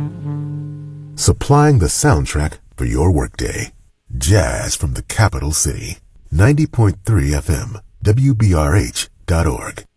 Supplying the soundtrack for your workday. Jazz from the capital city. 90.3 FM, WBRH.org.